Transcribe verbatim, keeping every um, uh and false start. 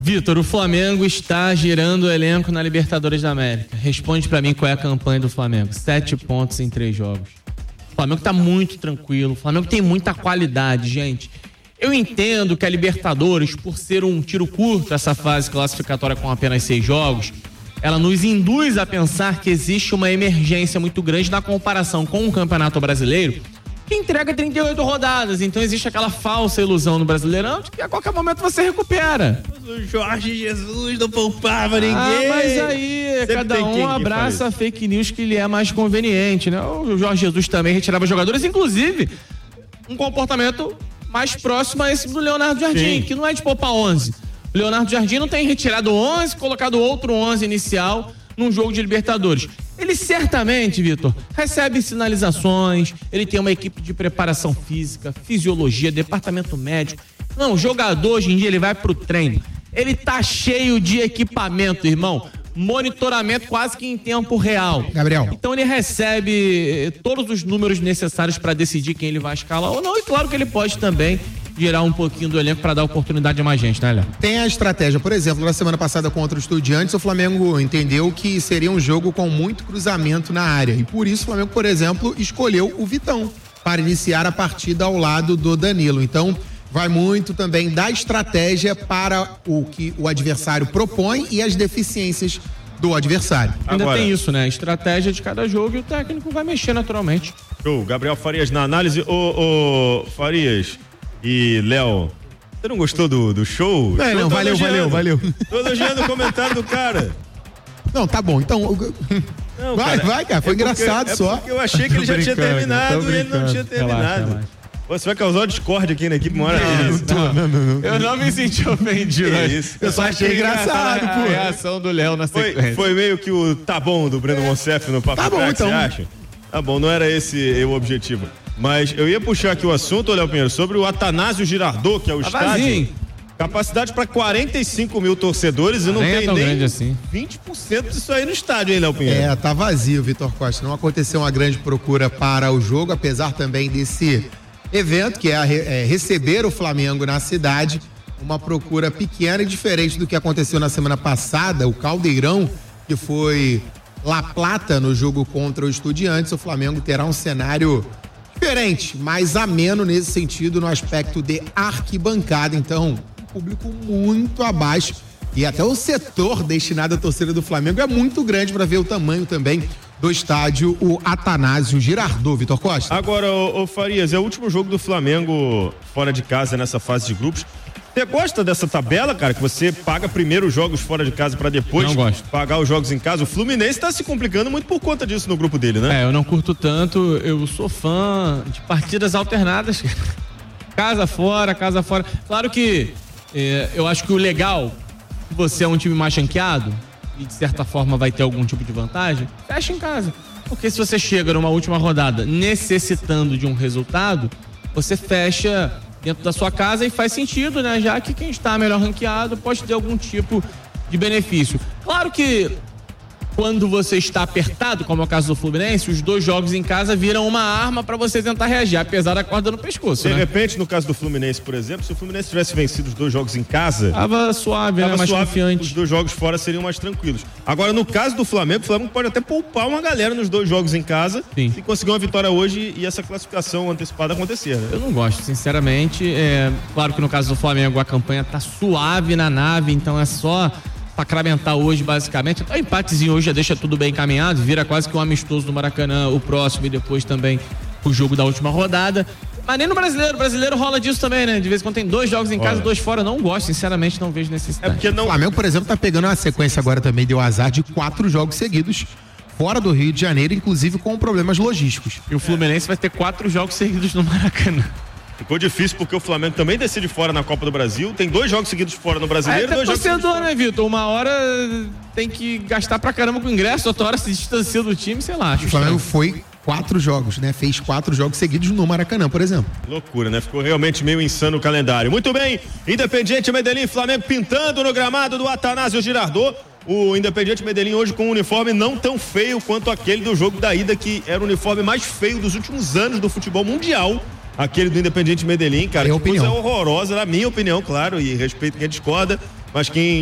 Vitor, o Flamengo está girando o elenco na Libertadores da América. Responde pra mim qual é a campanha do Flamengo. Sete pontos em três jogos. O Flamengo tá muito tranquilo. O Flamengo tem muita qualidade, gente. Eu entendo que a Libertadores, por ser um tiro curto, essa fase classificatória com apenas seis jogos, ela nos induz a pensar que existe uma emergência muito grande na comparação com o Campeonato Brasileiro, que entrega trinta e oito rodadas. Então existe aquela falsa ilusão no Brasileirão de que a qualquer momento você recupera. O Jorge Jesus não poupava ninguém. Ah, mas aí Sempre cada um abraça a fake news que lhe é mais conveniente, né? O Jorge Jesus também retirava jogadores, inclusive um comportamento mais próximo a esse do Leonardo Jardim, Sim. que não é de poupar onze. O Leonardo Jardim não tem retirado onze, colocado outro onze inicial num jogo de Libertadores. Ele certamente, Vitor, recebe sinalizações, ele tem uma equipe de preparação física, fisiologia, departamento médico. Não, o jogador hoje em dia ele vai pro treino. Ele tá cheio de equipamento, irmão. Monitoramento quase que em tempo real. Gabriel. Então ele recebe todos os números necessários para decidir quem ele vai escalar ou não. E claro que ele pode também girar um pouquinho do elenco para dar oportunidade a mais gente, né, Léo? Tem a estratégia. Por exemplo, na semana passada contra o Estudiantes, o Flamengo entendeu que seria um jogo com muito cruzamento na área. E por isso o Flamengo, por exemplo, escolheu o Vitão para iniciar a partida ao lado do Danilo. Então, vai muito também da estratégia para o que o adversário propõe e as deficiências do adversário. Ainda Agora, tem isso, né? A estratégia de cada jogo e o técnico vai mexer naturalmente. Show. Gabriel Farias na análise. Ô, ô Farias e Léo, você não gostou do, do show? Não, não, valeu, valeu, valeu. Tô elogiando o comentário do cara. Não, tá bom. Então, Não, vai, cara, vai, cara. Foi é porque, engraçado é só. porque eu achei que ele já tinha terminado e ele não tinha terminado. Relaxa, relaxa. Você vai causar discórdia aqui na equipe uma hora. Não, dessa. não, não, não, não. Eu não me senti ofendido. Que né? isso? Eu só achei engraçado, a pô. reação do Léo na Foi, sequência. foi meio que o tá bom do Breno Monsef no Papo Tá bom, Crack, então. você acha? Tá bom, não era esse o objetivo. Mas eu ia puxar aqui o assunto, Léo Pinheiro, sobre o Atanásio Girardot, que é o Tá estádio. vazio. Capacidade para quarenta e cinco mil torcedores e não Nem é tem tão nem grande assim. vinte por cento disso aí no estádio, hein, Léo Pinheiro? É, tá vazio, Vitor Costa. Não aconteceu uma grande procura para o jogo, apesar também desse evento, que é, a, é receber o Flamengo na cidade. Uma procura pequena e diferente do que aconteceu na semana passada, o Caldeirão, que foi La Plata no jogo contra o Estudiantes. O Flamengo terá um cenário diferente, mais ameno nesse sentido, no aspecto de arquibancada. Então, público muito abaixo e até o setor destinado à torcida do Flamengo é muito grande para ver o tamanho também do estádio, o Atanásio Girardot, Vitor Costa. Agora, ô, ô Farias, é o último jogo do Flamengo fora de casa nessa fase de grupos. Você gosta dessa tabela, cara, que você paga primeiro os jogos fora de casa para depois Não gosto. pagar os jogos em casa? O Fluminense tá se complicando muito por conta disso no grupo dele, né? É, eu não curto tanto, eu sou fã de partidas alternadas. Casa fora, casa fora. Claro que é, eu acho que o legal, se você é um time mais ranqueado e de certa forma vai ter algum tipo de vantagem, fecha em casa. Porque se você chega numa última rodada necessitando de um resultado, você fecha dentro da sua casa e faz sentido, né? Já que quem está melhor ranqueado pode ter algum tipo de benefício. Claro que quando você está apertado, como é o caso do Fluminense, os dois jogos em casa viram uma arma para você tentar reagir, apesar da corda no pescoço, De né? repente, no caso do Fluminense, por exemplo, se o Fluminense tivesse vencido os dois jogos em casa, Tava suave, tava né? Mais suave, confiante. os dois jogos fora seriam mais tranquilos. Agora, no caso do Flamengo, o Flamengo pode até poupar uma galera nos dois jogos em casa Sim. e conseguir uma vitória hoje e essa classificação antecipada acontecer, né? Eu não gosto, sinceramente. É, claro que no caso do Flamengo a campanha tá suave na nave, então é só sacramentar hoje, basicamente. Até o empatezinho hoje já deixa tudo bem encaminhado, vira quase que um amistoso do Maracanã, o próximo, e depois também o jogo da última rodada. Mas nem no brasileiro, o brasileiro rola disso também, né? De vez em quando tem dois jogos em casa, Olha. dois fora. Não gosto, sinceramente, não vejo É necessidade. porque O não. Flamengo, por exemplo, tá pegando uma sequência agora também, deu azar de quatro jogos seguidos fora do Rio de Janeiro, inclusive com problemas logísticos. E o Fluminense vai ter quatro jogos seguidos no Maracanã. Ficou difícil porque o Flamengo também decide fora na Copa do Brasil. Tem dois jogos seguidos fora no Aí Brasileiro e até dois jogos seguidos torcedor, fora. né, Vitor? Uma hora tem que gastar pra caramba com ingresso, outra hora se distancia do time, sei lá. Acho O Flamengo estranho. foi quatro jogos, né? Fez quatro jogos seguidos no Maracanã, por exemplo. Loucura, né? Ficou realmente meio insano o calendário. Muito bem, Independiente Medellín, Flamengo pintando no gramado do Atanásio Girardot. O Independiente Medellín hoje com um uniforme não tão feio quanto aquele do jogo da ida, que era o uniforme mais feio dos últimos anos do futebol mundial. Aquele do Independiente Medellín, cara, É que opinião. coisa horrorosa, na minha opinião, claro, e respeito quem discorda. mas que